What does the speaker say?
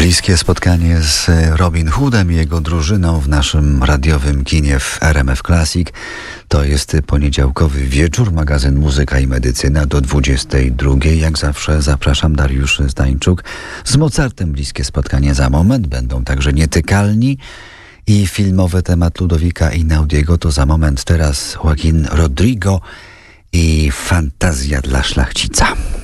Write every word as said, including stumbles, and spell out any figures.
Bliskie spotkanie z Robin Hoodem i jego drużyną w naszym radiowym kinie w R M F Classic. To jest poniedziałkowy wieczór, magazyn Muzyka i Medycyna do dwudziestej drugiej. Jak zawsze zapraszam, Dariusz Zdańczuk. Z Mozartem bliskie spotkanie za moment. Będą także Nietykalni i filmowy temat Ludowika Einaudiego. To za moment. Teraz Joaquin Rodrigo i Fantazja dla szlachcica.